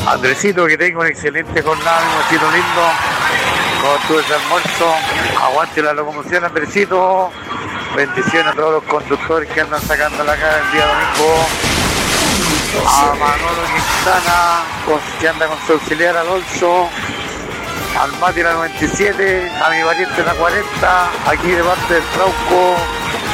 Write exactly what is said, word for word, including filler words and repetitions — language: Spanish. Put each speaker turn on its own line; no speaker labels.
Andresito, que tenga una excelente jornada, mi mocito lindo. Con todo ese almuerzo, aguante la locomoción, Andresito. Bendiciones a todos los conductores que andan sacando la cara el día domingo. A Manolo Quintana, con- que anda con su auxiliar Alonso. Al Mati la noventa y siete, a mi pariente la cuarenta, aquí de parte del Trauco.